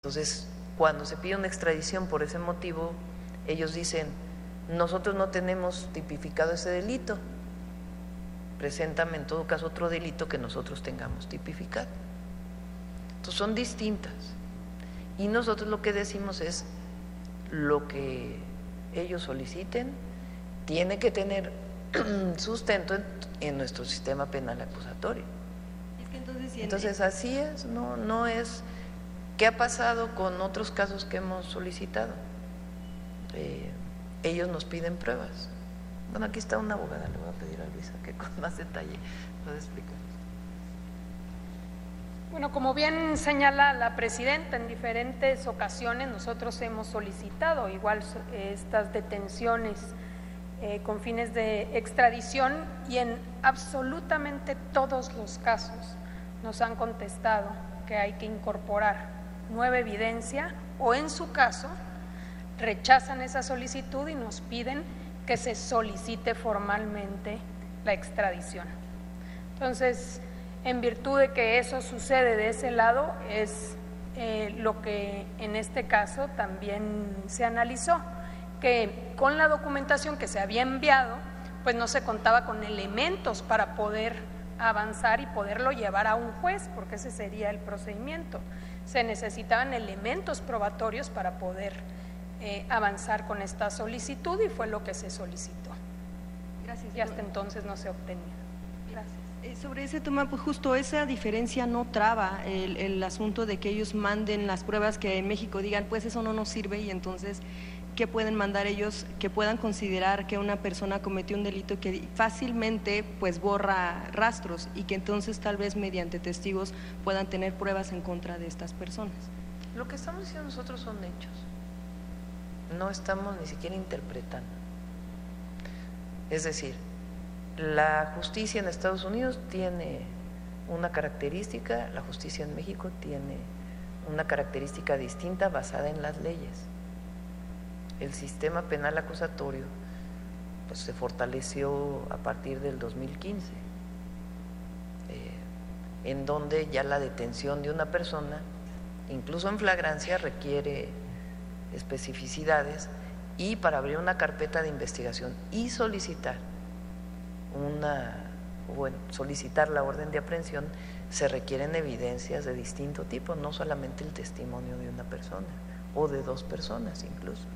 Entonces, cuando se pide una extradición por ese motivo, ellos dicen, nosotros no tenemos tipificado ese delito, preséntame en todo caso otro delito que nosotros tengamos tipificado. Entonces son distintas y nosotros lo que decimos es lo que ellos soliciten tiene que tener sustento en nuestro sistema penal acusatorio. Es que entonces así es, no es. ¿Qué ha pasado con otros casos que hemos solicitado? Ellos nos piden pruebas. Bueno, aquí está una abogada, le voy a pedir a Luisa que con más detalle pueda explicar. Bueno, como bien señala la presidenta, en diferentes ocasiones nosotros hemos solicitado igual estas detenciones con fines de extradición y en absolutamente todos los casos nos han contestado que hay que incorporar nueva evidencia o en su caso rechazan esa solicitud y nos piden que se solicite formalmente la extradición. Entonces, en virtud de que eso sucede de ese lado, es lo que en este caso también se analizó, que con la documentación que se había enviado, pues no se contaba con elementos para poder avanzar y poderlo llevar a un juez, porque ese sería el procedimiento. Se necesitaban elementos probatorios para poder avanzar con esta solicitud y fue lo que se solicitó. Gracias. Y hasta entonces no se obtenía. Gracias. Sobre ese tema, pues justo esa diferencia no traba el asunto de que ellos manden las pruebas que en México digan, pues eso no nos sirve y entonces, ¿qué pueden mandar ellos que puedan considerar que una persona cometió un delito que fácilmente pues borra rastros y que entonces tal vez mediante testigos puedan tener pruebas en contra de estas personas? Lo que estamos diciendo nosotros son hechos, no estamos ni siquiera interpretando. Es decir, la justicia en Estados Unidos tiene una característica, la justicia en México tiene una característica distinta basada en las leyes. El sistema penal acusatorio pues se fortaleció a partir del 2015, en donde ya la detención de una persona, incluso en flagrancia, requiere especificidades y para abrir una carpeta de investigación y solicitar solicitar la orden de aprehensión se requieren evidencias de distinto tipo, no solamente el testimonio de una persona o de dos personas incluso.